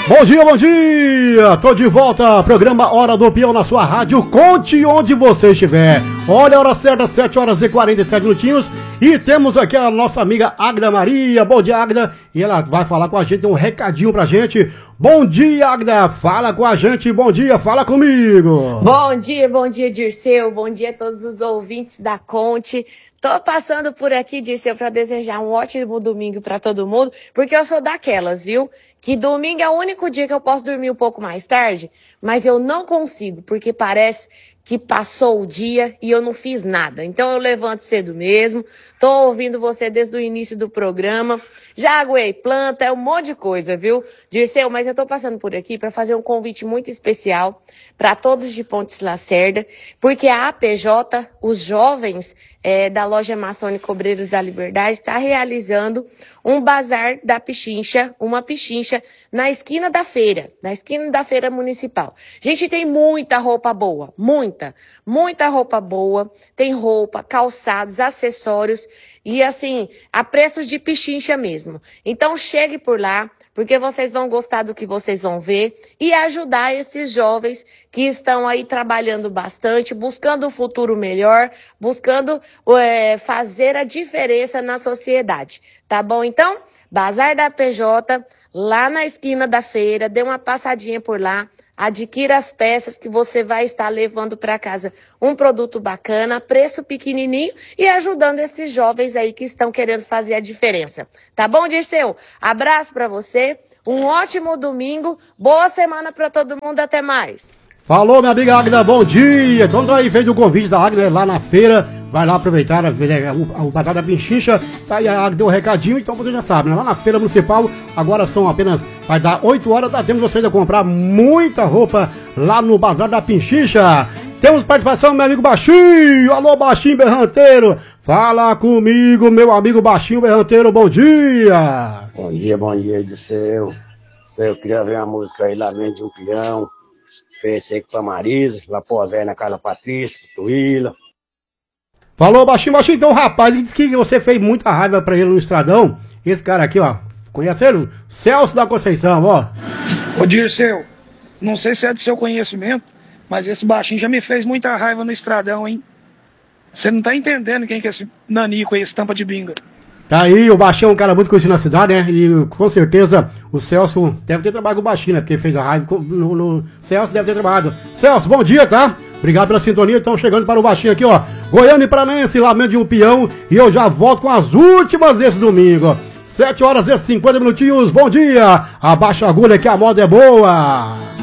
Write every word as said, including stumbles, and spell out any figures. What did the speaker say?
Bom dia, bom dia! Tô de volta, programa Hora do Peão na sua rádio, conte onde você estiver. Olha a hora certa, sete horas e quarenta e sete minutinhos, e temos aqui a nossa amiga Agda Maria. Bom dia, Agda, e ela vai falar com a gente, um recadinho pra gente. Bom dia, Agda, fala com a gente, bom dia, fala comigo. Bom dia, bom dia, Dirceu, bom dia a todos os ouvintes da Conte. Tô passando por aqui, Dirceu, para desejar um ótimo domingo para todo mundo, porque eu sou daquelas, viu? Que domingo é o único dia que eu posso dormir um pouco mais tarde, mas eu não consigo, porque parece que passou o dia e eu não fiz nada. Então eu levanto cedo mesmo, tô ouvindo você desde o início do programa, já aguei planta, é um monte de coisa, viu? Dirceu, mas eu tô passando por aqui para fazer um convite muito especial para todos de Pontes Lacerda, porque a A P J, os jovens é, da loja maçônica Obreiros da Liberdade, está realizando um bazar da pichincha, uma pichincha na esquina da feira, na esquina da feira municipal. Gente, tem muita roupa boa, muita, muita roupa boa, tem roupa, calçados, acessórios e assim, a preços de pichincha mesmo. Então chegue por lá, porque vocês vão gostar do que vocês vão ver e ajudar esses jovens que estão aí trabalhando bastante, buscando um futuro melhor, buscando é, fazer a diferença na sociedade, tá bom? Então, Bazar da P J, lá na esquina da feira, dê uma passadinha por lá, adquira as peças que você vai estar levando para casa um produto bacana, preço pequenininho e ajudando esses jovens aí que estão querendo fazer a diferença. Tá bom, Dirceu? Abraço para você, um ótimo domingo, boa semana para todo mundo, até mais. Falou, minha amiga Agda, bom dia. Então tá aí, fez o convite da Agda lá na feira, vai lá aproveitar o, o Bazar da Pichincha, tá aí, a Agda deu um recadinho, então você já sabe, né? Lá na feira municipal, agora são apenas, vai dar oito horas, dá tempo de você ainda comprar muita roupa lá no Bazar da Pichincha. Temos participação, meu amigo Baixinho, alô Baixinho Berranteiro, fala comigo, meu amigo Baixinho Berranteiro, bom dia. Bom dia, bom dia, Dirceu. Eu queria ver uma música aí, Lamento de um Peão. Oferecer pra Marisa, lá Posé, na Carla Patrícia, pro Tuíla. Falou, Baixinho, Baixinho. Então, rapaz, ele disse que você fez muita raiva pra ele no Estradão. Esse cara aqui, ó, conheceram? Celso da Conceição, ó. Ô, Dirceu, não sei se é do seu conhecimento, mas esse Baixinho já me fez muita raiva no Estradão, hein? Você não tá entendendo quem que é esse nanico aí, esse tampa de binga. Tá aí, o Baixinho é um cara muito conhecido na cidade, né? E com certeza o Celso deve ter trabalhado com o Baixinho, né? Porque fez a raiva no, no Celso, deve ter trabalhado. Celso, bom dia, tá? Obrigado pela sintonia. Estão chegando para o Baixinho aqui, ó. Goiânia e Paranense, Lamento de um Peão. E eu já volto com as últimas desse domingo. sete horas e cinquenta minutinhos, bom dia. Abaixa a agulha que a moda é boa.